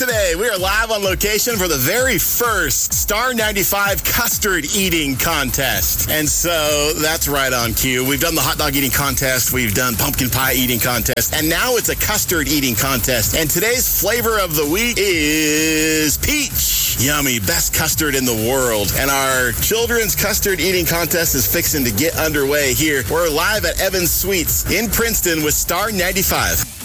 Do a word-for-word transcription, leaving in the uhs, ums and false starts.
today. We are live on location for the very first Star ninety-five custard eating contest. And so that's right on cue. We've done the hot dog eating contest. We've done pumpkin pie eating contest. And now it's a custard eating contest. And today's flavor of the week is peach. Yummy. Best custard in the world. And our children's custard eating contest is fixing to get underway here. We're live at Evans Sweets in Princeton with Star ninety-five.